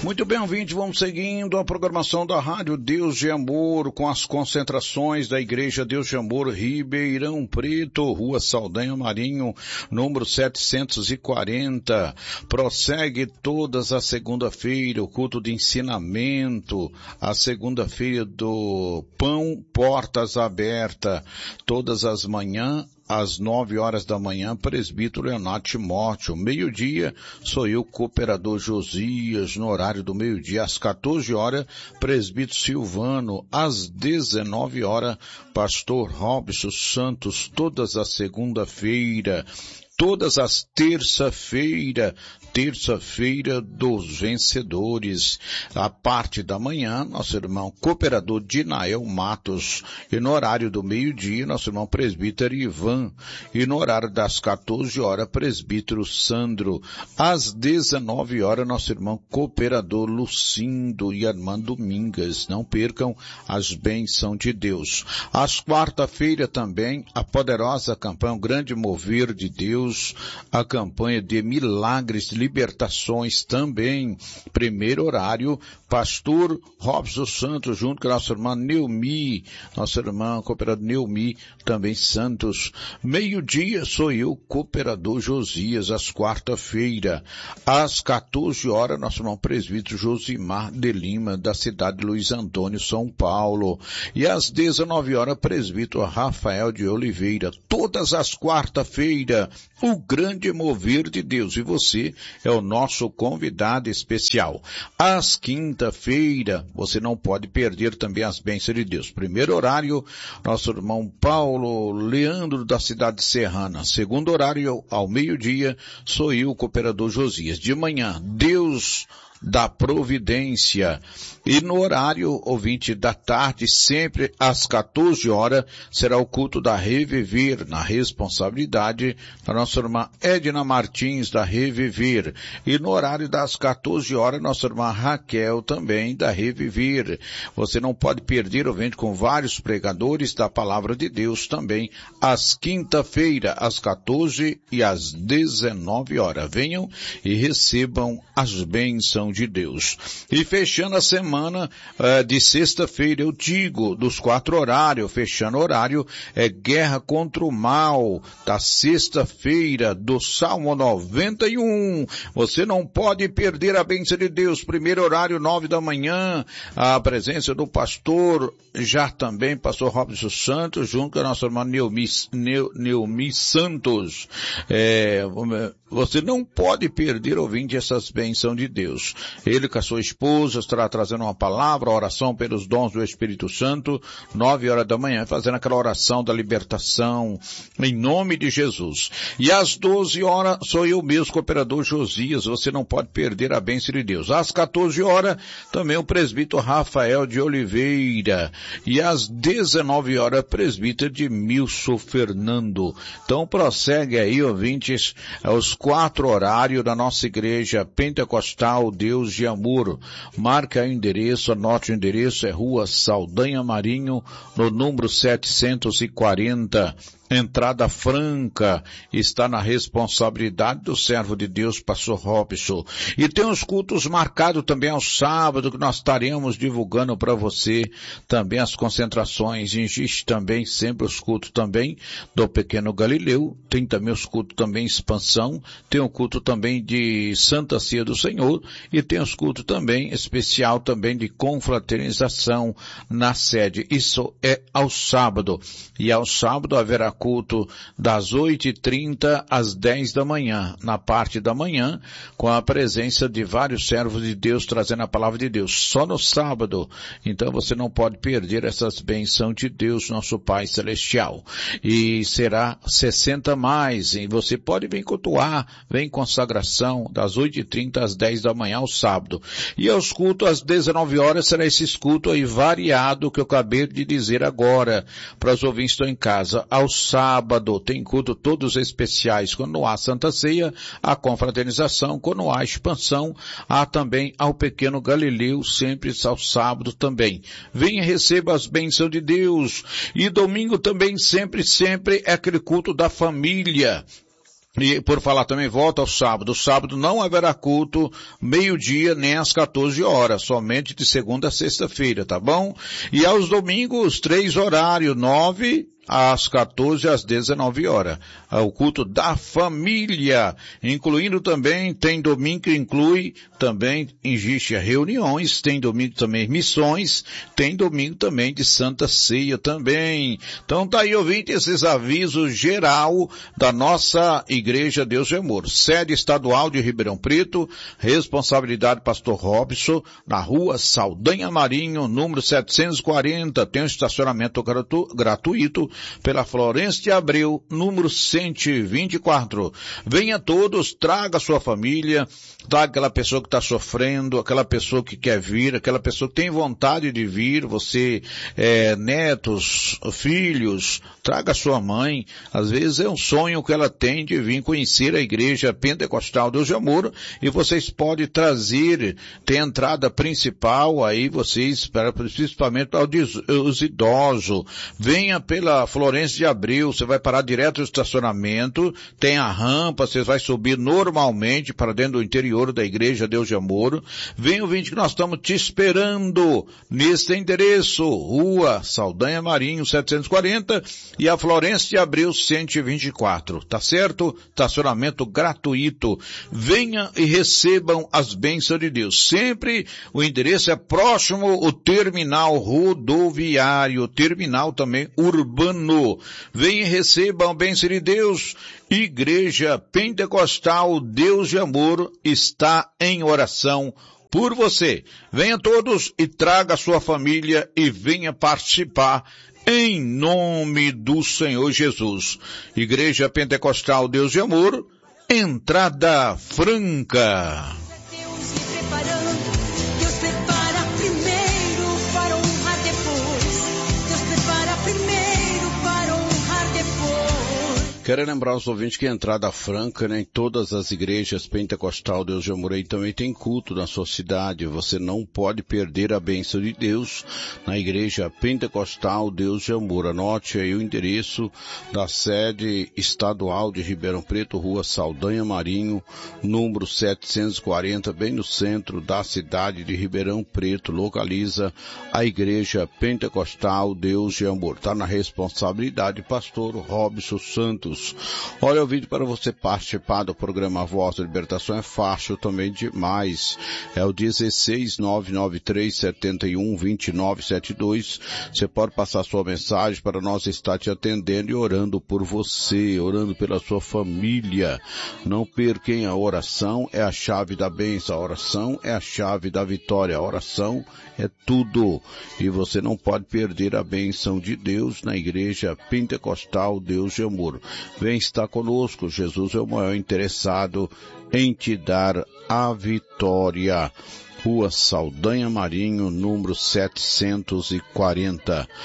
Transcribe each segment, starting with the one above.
Muito bem, ouvinte, vamos seguindo a programação da Rádio Deus de Amor com as concentrações da Igreja Deus de Amor Ribeirão Preto, Rua Saldanha Marinho, número 740. Prossegue todas as segunda-feira, o culto de ensinamento, a segunda-feira do Pão Portas Abertas, todas as manhãs, às 9 horas da manhã, presbítero Leonardo Timóteo. Meio-dia, sou eu, cooperador Josias, no horário do meio-dia. Às 14 horas, presbítero Silvano. Às 19 horas, pastor Robson Santos. Todas as segunda-feira. Todas as terça-feira dos vencedores. A parte da manhã, nosso irmão cooperador Dinael Matos. E no horário do meio-dia, nosso irmão presbítero Ivan. E no horário das 14 horas, presbítero Sandro. Às 19 horas, nosso irmão cooperador Lucindo e irmã Domingas. Não percam as bênçãos de Deus. Às quarta-feira também, a poderosa campanha, o grande mover de Deus, a campanha de milagres, libertações também. Primeiro horário, pastor Robson Santos, junto com a nossa irmã Neumi, nossa irmã cooperador Neumi, também Santos. Meio-dia, sou eu, cooperador Josias, às quarta-feira. Às 14 horas, nosso irmão presbítero Josimar de Lima, da cidade de Luiz Antônio, São Paulo. E às 19 horas, presbítero Rafael de Oliveira. Todas as quarta-feiras, o grande mover de Deus. E você é o nosso convidado especial. Às quinta-feira, você não pode perder também as bênçãos de Deus. Primeiro horário, nosso irmão Paulo Leandro, da cidade de Serrana. Segundo horário, ao meio-dia, sou eu, o cooperador Josias. De manhã, Deus da providência. E no horário, ouvinte, da tarde, sempre às 14 horas, será o culto da Reviver, na responsabilidade da nossa irmã Edna Martins, da Reviver. E no horário das 14 horas, nossa irmã Raquel, também da Reviver. Você não pode perder, ouvinte, com vários pregadores da Palavra de Deus também, às quinta-feira, às 14 e às 19 horas. Venham e recebam as bênçãos de Deus. E fechando a semana de sexta-feira, eu digo, dos 4 horários, fechando o horário, é Guerra contra o Mal, da sexta-feira, do Salmo 91. Você não pode perder a bênção de Deus. Primeiro horário, 9 da manhã, a presença do pastor, já também, pastor Robson Santos, junto com a nossa irmã Neumi Santos. Você não pode perder, ouvinte, essas bênçãos de Deus. Ele com a sua esposa estará trazendo uma palavra, oração pelos dons do Espírito Santo, 9 horas da manhã, fazendo aquela oração da libertação, em nome de Jesus. E às 12 horas, sou eu mesmo, cooperador Josias, você não pode perder a bênção de Deus. Às 14 horas, também o presbítero Rafael de Oliveira. E às 19 horas, presbítero de Milson Fernando. Então prossegue aí, ouvintes, os 4 horários da nossa igreja pentecostal Deus de Amor. Marca o endereço, anote o endereço, é Rua Saldanha Marinho, no número 740. Entrada franca, está na responsabilidade do servo de Deus, pastor Robson. E tem os cultos marcados também ao sábado, que nós estaremos divulgando para você também as concentrações. Existe também sempre os cultos também do Pequeno Galileu, tem também os cultos também expansão, tem o culto também de Santa Ceia do Senhor e tem os cultos também especial também de confraternização na sede. Isso é ao sábado. E ao sábado haverá culto das 8h30 às 10 da manhã, na parte da manhã, com a presença de vários servos de Deus trazendo a palavra de Deus, só no sábado. Então você não pode perder essas bênçãos de Deus, nosso Pai Celestial. E será 60 mais, e você pode vir cultuar, vem consagração, das 8h30 às 10 da manhã ao sábado. E aos cultos às 19 horas será esses cultos aí variado que eu acabei de dizer agora, para os ouvintes que estão em casa. Ao sábado tem culto todos especiais, quando há Santa Ceia, a confraternização, quando há expansão, há também ao Pequeno Galileu, sempre ao sábado também. Venha e receba as bênçãos de Deus. E domingo também sempre é aquele culto da família. E por falar também, volta ao sábado. O sábado não haverá culto, meio-dia nem às 14 horas, somente de segunda a sexta-feira, tá bom? E aos domingos, 3 horários, 9 às 14 às 19 horas. O culto da família, incluindo também, tem domingo que inclui também, existe reuniões, tem domingo também missões, tem domingo também de Santa Ceia também. Então tá aí, ouvinte, esses avisos geral da nossa Igreja Deus e Amor. Sede estadual de Ribeirão Preto, responsabilidade pastor Robson, na rua Saldanha Marinho, número 740, tem um estacionamento gratuito pela Florêncio de Abreu, número 124. Venha todos, traga sua família, traga aquela pessoa que está sofrendo, aquela pessoa que quer vir, aquela pessoa que tem vontade de vir, você, netos, filhos, traga sua mãe. Às vezes é um sonho que ela tem de vir conhecer a Igreja Pentecostal Deus de Amor, e vocês podem trazer, tem a entrada principal, aí vocês, principalmente para os idosos, venha pela Florêncio de Abreu, você vai parar direto no estacionamento, tem a rampa, você vai subir normalmente para dentro do interior da Igreja Deus de Amor. Venha, ouvinte, que nós estamos te esperando nesse endereço, Rua Saldanha Marinho 740 e a Florêncio de Abreu 124, tá certo? Estacionamento gratuito. Venha e recebam as bênçãos de Deus. Sempre o endereço é próximo o terminal rodoviário, terminal também urbano. Venha e recebam a bênção de Deus. Igreja Pentecostal Deus de Amor está em oração por você. Venha todos e traga a sua família e venha participar em nome do Senhor Jesus. Igreja Pentecostal Deus de Amor, entrada franca. Deus prepara primeiro para honrar depois. Deus prepara primeiro para honrar depois. Quero lembrar os ouvintes que a entrada franca, né, em todas as igrejas Pentecostal Deus de Amor aí também tem culto na sua cidade. Você não pode perder a bênção de Deus na Igreja Pentecostal Deus de Amor. Anote aí o endereço da sede estadual de Ribeirão Preto, Rua Saldanha Marinho, número 740, bem no centro da cidade de Ribeirão Preto. Localiza a Igreja Pentecostal Deus de Amor. Está na responsabilidade pastor Robson Santos. Olha, o vídeo para você participar do programa Voz da Libertação é fácil também demais. É o 16993712972. Você pode passar sua mensagem para nós estar te atendendo e orando por você, orando pela sua família. Não perquem, a oração é a chave da bênção, a oração é a chave da vitória, a oração é tudo. E você não pode perder a bênção de Deus na Igreja Pentecostal Deus de Amor. Vem estar conosco, Jesus é o maior interessado em te dar a vitória. Rua Saldanha Marinho, número 740.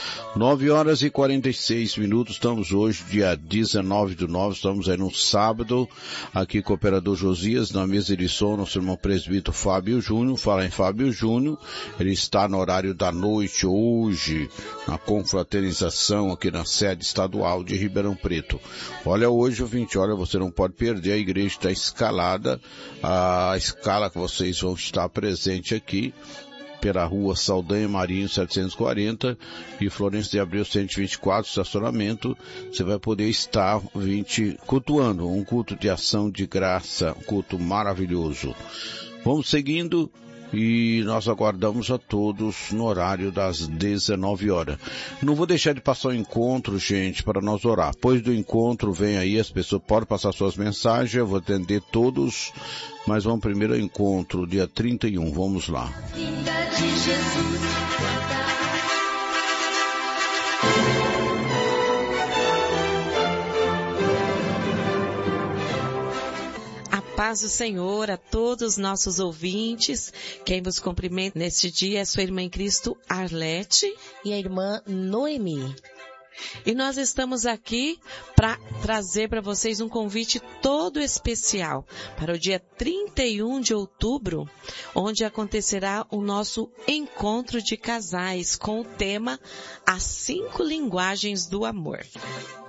9h46, estamos hoje, dia 19/9, estamos aí no sábado, aqui com o operador Josias, na mesa de som, nosso irmão presbítero Fábio Júnior. Fala em Fábio Júnior, ele está no horário da noite hoje, na confraternização aqui na sede estadual de Ribeirão Preto. Olha, hoje, ouvinte, olha, você não pode perder, a igreja está escalada, a escala que vocês vão estar presentes aqui, pela Rua Saldanha Marinho 740 e Florêncio de Abreu 124, estacionamento. Você vai poder estar, cultuando, um culto de ação de graça, um culto maravilhoso. Vamos seguindo e nós aguardamos a todos no horário das 19 horas. Não vou deixar de passar o encontro, gente, para nós orar. Depois do encontro, vem aí, as pessoas podem passar suas mensagens, eu vou atender todos, mas vamos primeiro ao encontro, dia 31, vamos lá. Paz do Senhor a todos os nossos ouvintes. Quem vos cumprimenta neste dia é sua irmã em Cristo, Arlete, e a irmã Noemi. E nós estamos aqui para trazer para vocês um convite todo especial para o dia 31 de outubro, onde acontecerá o nosso encontro de casais com o tema As 5 Linguagens do Amor.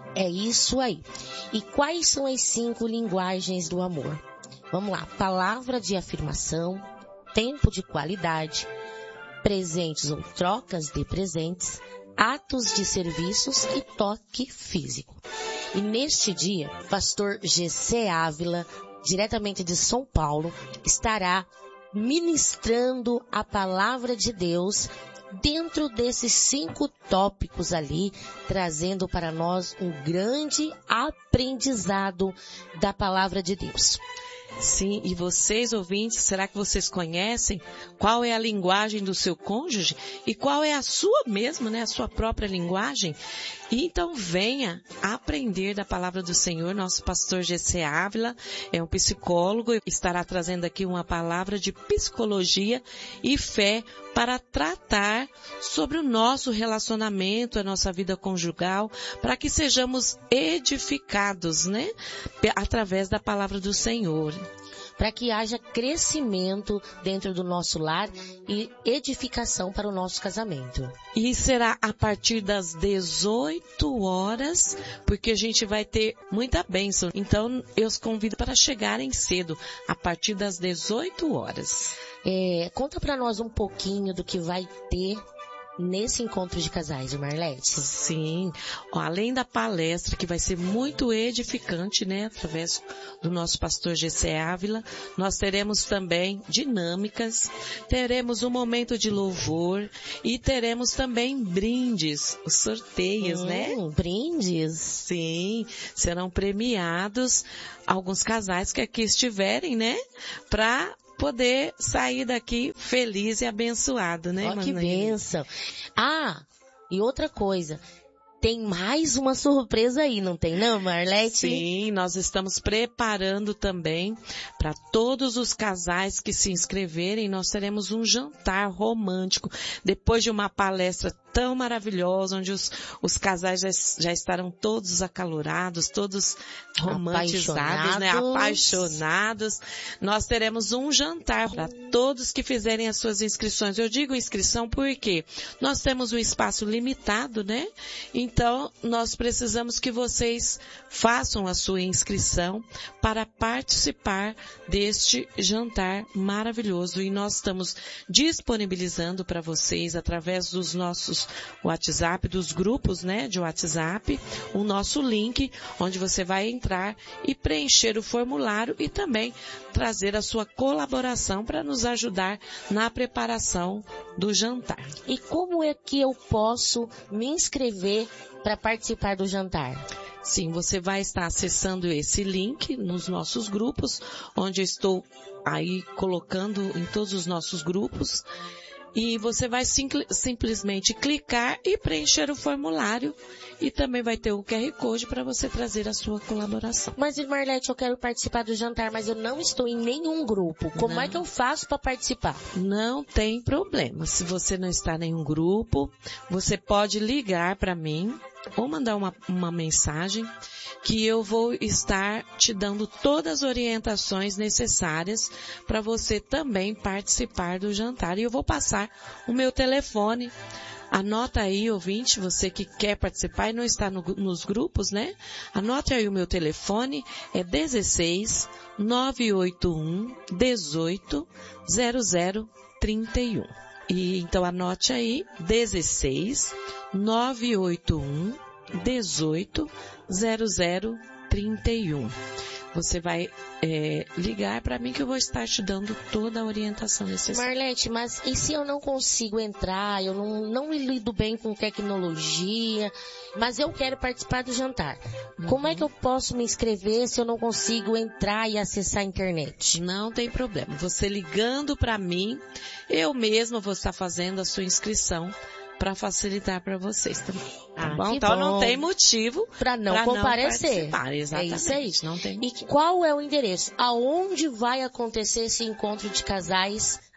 É isso aí. E quais são as 5 linguagens do amor? Vamos lá. Palavra de afirmação, tempo de qualidade, presentes ou trocas de presentes, atos de serviços e toque físico. E neste dia, pastor Gessé Ávila, diretamente de São Paulo, estará ministrando a palavra de Deus dentro desses 5 tópicos ali, trazendo para nós um grande aprendizado da palavra de Deus. Sim, e vocês, ouvintes, será que vocês conhecem qual é a linguagem do seu cônjuge e qual é a sua mesmo, né, a sua própria linguagem? E então venha aprender da palavra do Senhor. Nosso pastor Gessé Ávila é um psicólogo e estará trazendo aqui uma palavra de psicologia e fé para tratar sobre o nosso relacionamento, a nossa vida conjugal, para que sejamos edificados, né, através da palavra do Senhor. Para que haja crescimento dentro do nosso lar e edificação para o nosso casamento. E será a partir das 18 horas, porque a gente vai ter muita bênção. Então, eu os convido para chegarem cedo, a partir das 18 horas. Conta para nós um pouquinho do que vai ter nesse encontro de casais, Marlete. Sim, além da palestra, que vai ser muito edificante, né, através do nosso pastor Gessé Ávila, nós teremos também dinâmicas, teremos um momento de louvor e teremos também brindes, os sorteios, né? Brindes? Sim, serão premiados alguns casais que aqui estiverem, né, para poder sair daqui feliz e abençoado, né, irmã? Que bênção. E outra coisa, tem mais uma surpresa aí, não tem não, Marlete? Sim, nós estamos preparando também para todos os casais que se inscreverem. Nós teremos um jantar romântico, depois de uma palestra tão maravilhosa, onde os casais já estarão todos acalorados, todos romantizados, né? Apaixonados. Nós teremos um jantar para todos que fizerem as suas inscrições. Eu digo inscrição porque nós temos um espaço limitado, né? Então, nós precisamos que vocês façam a sua inscrição para participar deste jantar maravilhoso. E nós estamos disponibilizando para vocês, através dos nossos WhatsApp, dos grupos, né, de WhatsApp, o nosso link, onde você vai entrar e preencher o formulário e também trazer a sua colaboração para nos ajudar na preparação do jantar. E como é que eu posso me inscrever para participar do jantar? Sim, você vai estar acessando esse link nos nossos grupos, onde eu estou aí colocando em todos os nossos grupos. E você vai simplesmente clicar e preencher o formulário e também vai ter o QR Code para você trazer a sua colaboração. Mas, Marlete, eu quero participar do jantar, mas eu não estou em nenhum grupo. Como é que eu faço para participar? Não tem problema. Se você não está em nenhum grupo, você pode ligar para mim ou mandar uma mensagem que eu vou estar te dando todas as orientações necessárias para você também participar do jantar. E eu vou passar o meu telefone. Anota aí, ouvinte, você que quer participar e não está nos grupos, né? Anote aí o meu telefone, é 16 981 18 0031. E então anote aí, 16 981 18 0031. Você vai ligar para mim que eu vou estar te dando toda a orientação necessária. Marlete, mas e se eu não consigo entrar, eu não lido bem com tecnologia, mas eu quero participar do jantar. Como é que eu posso me inscrever se eu não consigo entrar e acessar a internet? Não tem problema. Você ligando para mim, eu mesma vou estar fazendo a sua inscrição para facilitar para vocês também. Tá bom? Então não tem motivo para não comparecer. Exatamente. É isso aí. Não tem motivo. E qual é o endereço? Aonde vai acontecer esse encontro de casais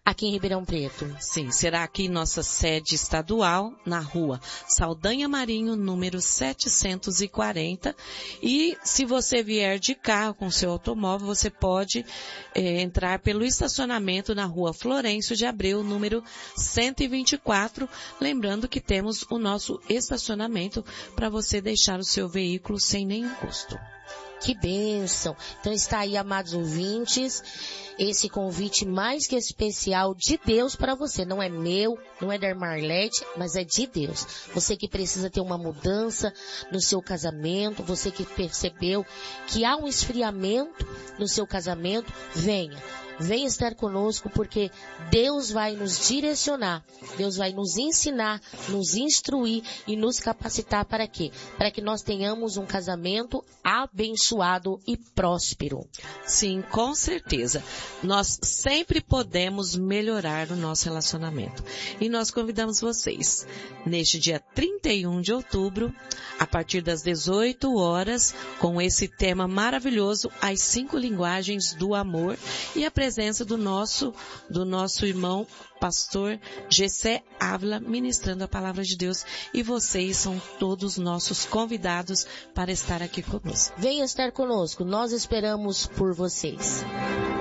Aqui em Ribeirão Preto. Sim, será aqui em nossa sede estadual, na rua Saldanha Marinho, número 740. E se você vier de carro com seu automóvel, você pode entrar pelo estacionamento na rua Florencio de Abreu, número 124. Lembrando que temos o nosso estacionamento para você deixar o seu veículo sem nenhum custo. Que bênção! Então está aí, amados ouvintes, esse convite mais que especial de Deus para você. Não é meu, não é da irmã Arlete, mas é de Deus. Você que precisa ter uma mudança no seu casamento, você que percebeu que há um esfriamento no seu casamento, venha. Venha estar conosco, porque Deus vai nos direcionar, Deus vai nos ensinar, nos instruir e nos capacitar para quê? Para que nós tenhamos um casamento abençoado e próspero. Sim, com certeza. Nós sempre podemos melhorar o nosso relacionamento. E nós convidamos vocês, neste dia 31 de outubro, a partir das 18 horas, com esse tema maravilhoso, as 5 linguagens do amor, e a presença do nosso irmão pastor Gessé Ávila, ministrando a palavra de Deus, e vocês são todos nossos convidados para estar aqui conosco. Venha estar conosco, nós esperamos por vocês.